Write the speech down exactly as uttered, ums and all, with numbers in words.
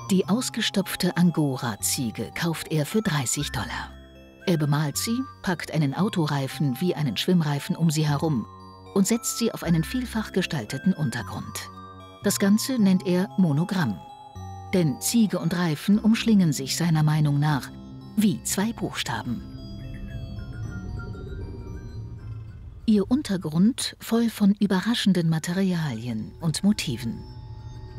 Die ausgestopfte Angora-Ziege kauft er für dreißig Dollar. Er bemalt sie, packt einen Autoreifen wie einen Schwimmreifen um sie herum und setzt sie auf einen vielfach gestalteten Untergrund. Das Ganze nennt er Monogramm. Denn Ziege und Reifen umschlingen sich seiner Meinung nach wie zwei Buchstaben. Ihr Untergrund voll von überraschenden Materialien und Motiven.